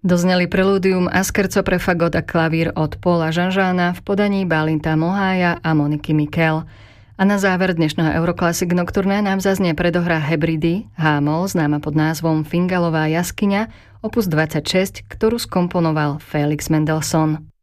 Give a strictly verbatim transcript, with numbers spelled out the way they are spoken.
Dozneli prelúdium a scherzo pre fagot a klavír od Paula Jean-Jeana v podaní Balinta Mohája a Moniky Mikel. A na záver dnešného Euroclassic Nocturne nám zaznie predohra Hebridy, H-moll, známa pod názvom Fingalová jaskyňa, opus dvadsaťšesť, ktorú skomponoval Felix Mendelssohn.